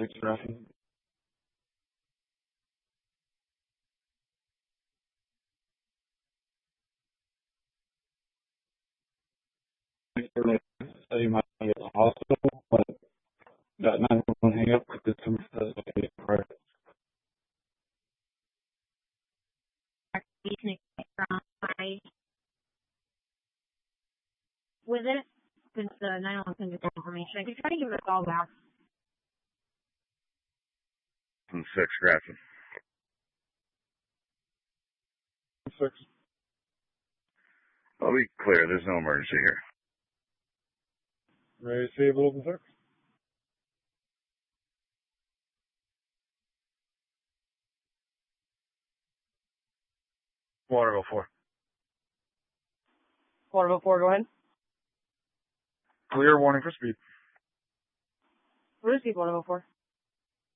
6 traffic. So you might be at the hospital, but that 911 hang up because someone says okay, right. You can expect from my with it since the 911 sends us information. I could try to give it a call back. From 6 Grafton. 6. I'll be clear, there's no emergency here. Ready to see a little bit, 6? Waterville 4. Waterville 4, go ahead. Clear, warning for speed. What is speed, Waterville 4?